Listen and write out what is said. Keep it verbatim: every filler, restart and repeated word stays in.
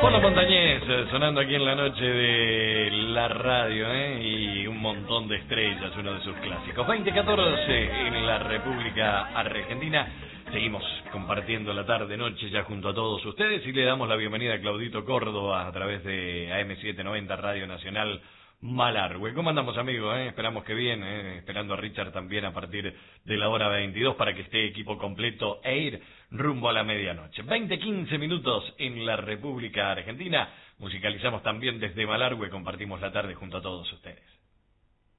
Por la Montañés, sonando aquí en la noche de la radio, ¿eh? Y un montón de estrellas, uno de sus clásicos. veinte catorce en la República Argentina. Seguimos compartiendo la tarde-noche ya junto a todos ustedes y le damos la bienvenida a Claudito Córdoba a través de A M setecientos noventa Radio Nacional Malargüe. ¿Cómo andamos, amigos? ¿Eh? Esperamos que bien, ¿eh? Esperando a Richard también a partir de la hora veintidós para que esté equipo completo e ir rumbo a la medianoche. veinte, quince minutos en la República Argentina. Musicalizamos también desde Malargüe, compartimos la tarde junto a todos ustedes.